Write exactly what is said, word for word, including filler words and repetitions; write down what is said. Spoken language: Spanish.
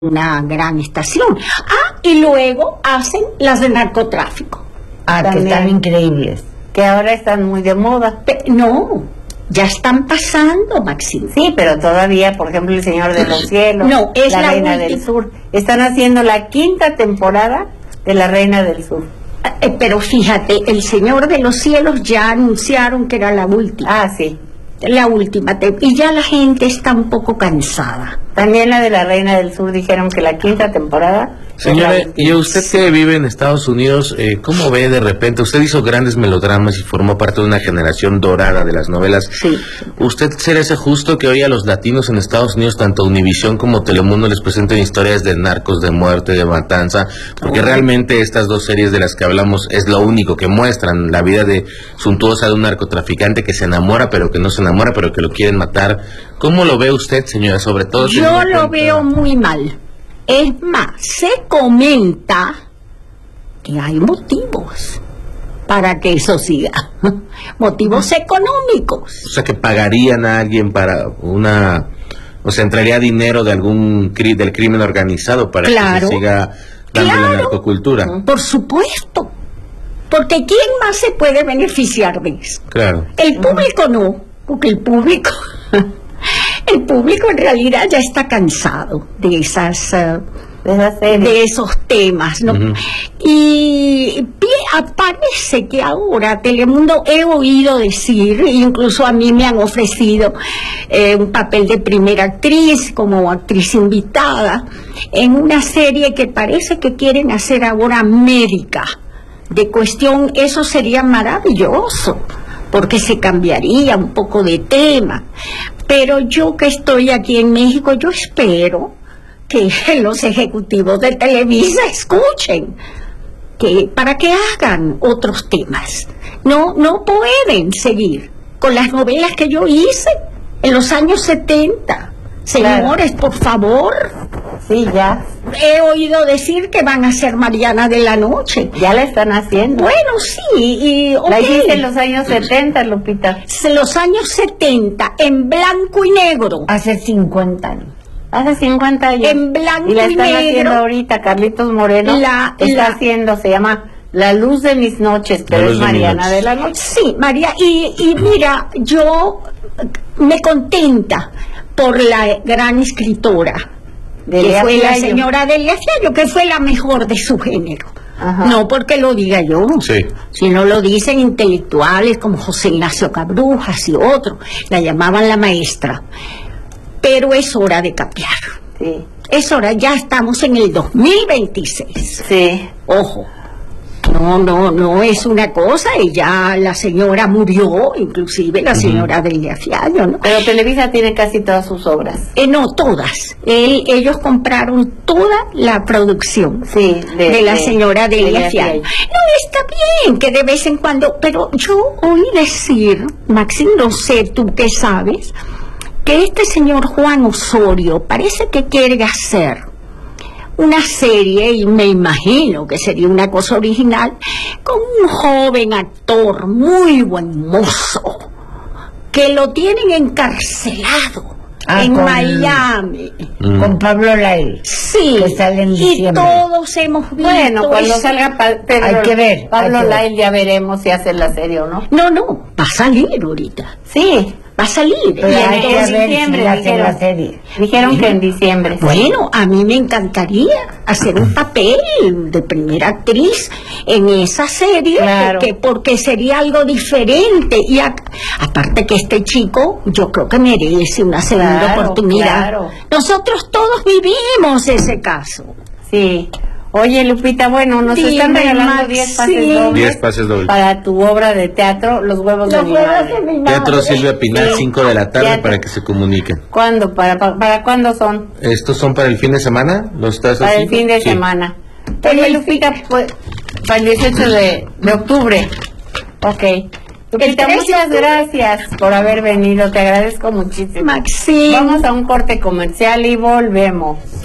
una gran estación. Ah, y luego hacen las de narcotráfico. Ah, También. que están increíbles. Que ahora están muy de moda. Pe- no, ya están pasando, Maxine. Sí, pero todavía, por ejemplo, El Señor de los Cielos, No, es La, la Reina última. del Sur. Están haciendo la quinta temporada de La Reina del Sur. Eh, pero fíjate, El Señor de los Cielos ya anunciaron que era la última. Ah, sí. La última. te- Y ya la gente está un poco cansada. También la de La Reina del Sur dijeron que la quinta temporada... Señora, es la y última. usted que vive en Estados Unidos, eh, ¿cómo ve de repente? Usted hizo grandes melodramas y formó parte de una generación dorada de las novelas. Sí. ¿Usted será justo que hoy a los latinos en Estados Unidos, tanto Univisión como Telemundo, les presenten historias de narcos, de muerte, de matanza? Porque Oh. realmente estas dos series de las que hablamos es lo único que muestran, la vida de suntuosa de un narcotraficante que se enamora, pero que no se enamora, pero que lo quieren matar. ¿Cómo lo ve usted, señora? Sobre todo... Yo teniendo en lo cuenta- veo muy mal. Es más, se comenta que hay motivos para que eso siga. Motivos económicos. O sea, que pagarían a alguien para una... O sea, entraría dinero de algún cri- del crimen organizado para Claro. que se siga dando la Claro. narcocultura. Por supuesto. Porque ¿quién más se puede beneficiar de eso? Claro. El público no, porque el público... El público en realidad ya está cansado de esas... eh, De esa serie. de esos temas, ¿no? Ujú. Y pi- parece que ahora Telemundo, he oído decir, incluso a mí me han ofrecido eh, un papel de primera actriz, como actriz invitada, en una serie que parece que quieren hacer ahora médica, de cuestión, eso sería maravilloso, porque se cambiaría un poco de tema. Pero yo que estoy aquí en México, yo espero que los ejecutivos de Televisa escuchen, que para que hagan otros temas. No, no pueden seguir con las novelas que yo hice en los años setenta. Señores, por favor, Sí, ya. he oído decir que van a hacer Mariana de la Noche. Ya la están haciendo. Bueno, sí, y ok. La hiciste en los años setenta, Lupita. En los años setenta, en blanco y negro. Hace cincuenta años. Hace cincuenta años. En blanco y la y están negro. haciendo ahorita. Carlitos Moreno La- está la- haciendo, se llama La Luz de Mis Noches, pero La es Luz de Mis Mariana Noches. de la Noche. Sí, María, y, y mira, yo me contenta por la gran escritora, que Delia fue la Fiallo. señora Delia Fiallo, que fue la mejor de su género. Ajá. No porque lo diga yo, Sí. sino lo dicen intelectuales como José Ignacio Cabrujas y otros, la llamaban la maestra. Pero es hora de cambiar, Sí, es hora, ya estamos en el dos mil veintiséis. sí. Ojo, no, no, no es una cosa, y ya la señora murió, inclusive la señora Delia Fiallo, ¿no? Pero Televisa tiene casi todas sus obras. Eh, no, todas. Él- ellos compraron toda la producción Sí, de, de, la de- señora Delia Delia Fiallo. Fiallo. No, está bien que de vez en cuando, pero yo oí decir, Maxine, no sé tú qué sabes, que este señor Juan Osorio parece que quiere hacer una serie, y me imagino que sería una cosa original, con un joven actor muy buen mozo, que lo tienen encarcelado Ah, en con- Miami. Mm. Con Pablo Lael. Sí, Que sale en y diciembre. todos hemos visto Bueno, cuando eso. salga Pa- Pedro- Hay que ver, Pablo hay que ver. Lael, ya veremos si hace la serie o no. No, no, va a salir ahorita, Sí, va a salir. Pero Y hay hay que que entonces- ver ver si diciembre, hacen dijeron. la serie. dijeron que en diciembre. Bueno, a mí me encantaría hacer un papel de primera actriz en esa serie, Claro. porque, porque sería algo diferente. Y a- aparte que este chico, yo creo que merece una segunda Claro, oportunidad. claro. Nosotros todos vivimos ese caso. Sí. Oye, Lupita, bueno, nos Dime, están regalando Maxi. diez pases dobles. diez pases dobles. Para tu obra de teatro, Los huevos de Los mi huevos madre. de mi Teatro madre. Silvia Pinal, Sí. cinco de la tarde, Teatro. para que se comuniquen. ¿Cuándo? ¿Para, para, para cuándo son? ¿Estos son para el fin de semana? ¿Los estás Para el haciendo? fin de Sí. semana. Oye, Lupita, pues, para el dieciocho de, de octubre. Ok. Lupita, tres de muchas octubre. gracias por haber venido. Te agradezco muchísimo. Maxine. Vamos a un corte comercial y volvemos.